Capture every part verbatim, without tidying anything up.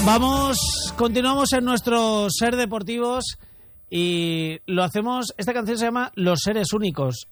Vamos, continuamos en nuestro Ser Deportivos y lo hacemos, esta canción se llama Los Seres Únicos.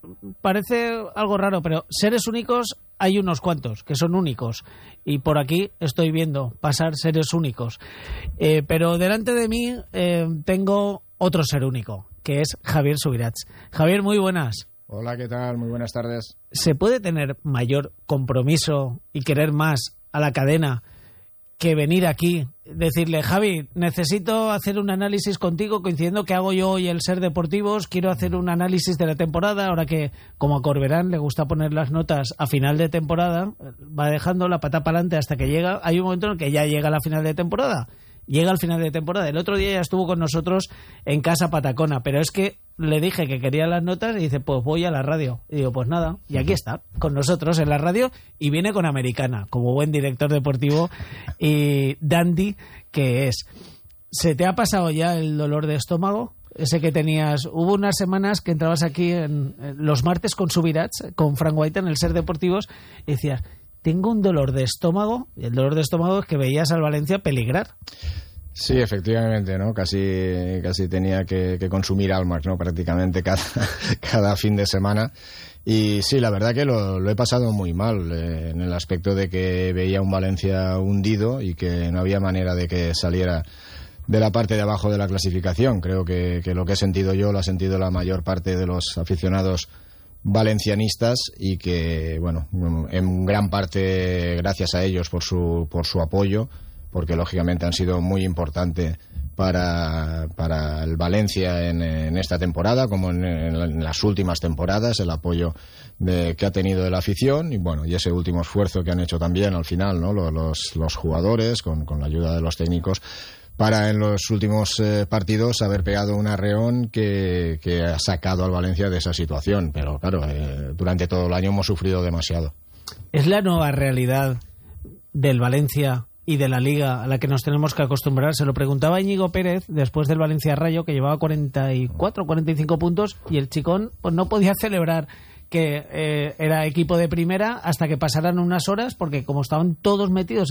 Parece algo raro, pero seres únicos hay unos cuantos que son únicos y por aquí estoy viendo pasar seres únicos. Eh, pero delante de mí eh, tengo otro ser único, que es Javier Subirats. Javier, muy buenas. Hola, ¿qué tal? Muy buenas tardes. ¿Se puede tener mayor compromiso y querer más a la cadena que venir aquí, decirle, Javi, necesito hacer un análisis contigo, coincidiendo que hago yo hoy el Ser Deportivos, quiero hacer un análisis de la temporada, ahora que como a Corberán le gusta poner las notas a final de temporada, va dejando la pata para adelante hasta que llega, hay un momento en el que ya llega la final de temporada, llega al final de temporada, el otro día ya estuvo con nosotros en Casa Patacona, pero es que le dije que quería las notas y dice, pues voy a la radio. Y digo, pues nada, y aquí está, con nosotros en la radio y viene con Americana, como buen director deportivo y dandy que es. ¿Se te ha pasado ya el dolor de estómago? Ese que tenías, hubo unas semanas que entrabas aquí en, en los martes con Subirats, con Frank White en el Ser Deportivos, y decías, tengo un dolor de estómago, y el dolor de estómago es que veías al Valencia peligrar. Sí, efectivamente, ¿no? Casi, casi tenía que, que consumir Almax, ¿no? Prácticamente cada, cada fin de semana. Y sí, la verdad que lo, lo he pasado muy mal, eh, en el aspecto de que veía un Valencia hundido y que no había manera de que saliera de la parte de abajo de la clasificación. Creo que, que lo que he sentido yo lo ha sentido la mayor parte de los aficionados valencianistas y que, bueno, en gran parte gracias a ellos por su, por su apoyo, porque lógicamente han sido muy importantes para, para el Valencia en, en esta temporada, como en, en las últimas temporadas, el apoyo de, que ha tenido de la afición y bueno, y ese último esfuerzo que han hecho también al final, ¿no? los, los jugadores con, con la ayuda de los técnicos para en los últimos eh, partidos haber pegado un arreón que, que ha sacado al Valencia de esa situación, pero claro, eh, durante todo el año hemos sufrido demasiado. ¿Es la nueva realidad del Valencia y de la Liga a la que nos tenemos que acostumbrar? Se lo preguntaba Íñigo Pérez después del Valencia Rayo, que llevaba cuarenta y cuatro, cuarenta y cinco puntos y el Chicón pues no podía celebrar que eh, era equipo de primera hasta que pasaran unas horas, porque como estaban todos metidos